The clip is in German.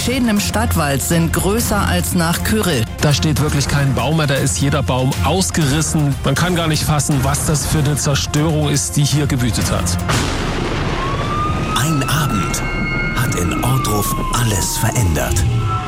Schäden im Stadtwald sind größer als nach Kyrill. Da steht wirklich kein Baum mehr, da ist jeder Baum ausgerissen. Man kann gar nicht fassen, was das für eine Zerstörung ist, die hier gewütet hat. Ein Abend hat in Ohrdruf alles verändert.